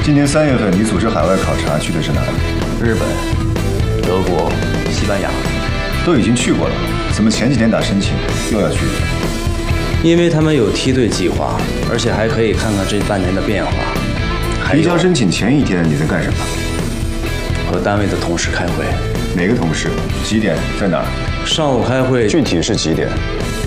今年3月份你组织海外考察去的是哪里？ 日本、德国、西班牙， 都已经去过了，怎么前几天打申请又要去？ 因为他们有梯队计划，而且还可以看看这半年的变化。 提交申请前一天你在干什么？ 和单位的同事开会。 哪个同事？几点？在哪儿？ 上午开会， 具体是几点？